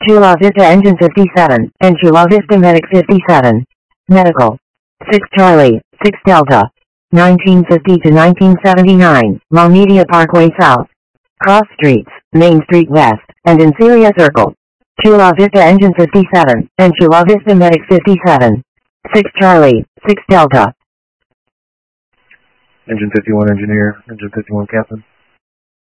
Chula Vista Engine 57, and Chula Vista Medic 57. Medical. 6 Charlie, 6 Delta. 1950 to 1979, La Media Parkway South. Cross Streets, Main Street West, and Insilia Circle. Chula Vista Engine 57, and Chula Vista Medic 57. 6 Charlie, 6 Delta. Engine 51 engineer, engine 51 captain.